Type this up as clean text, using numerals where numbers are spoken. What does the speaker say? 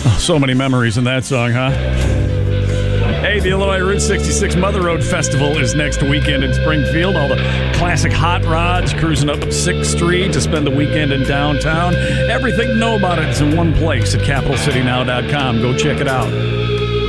Oh, so many memories in that song, huh? Hey, the Illinois Route 66 Mother Road Festival is next weekend in Springfield. All the classic hot rods cruising up 6th Street to spend the weekend in downtown. Everything to know about it is in one place at CapitalCityNow.com. Go check it out.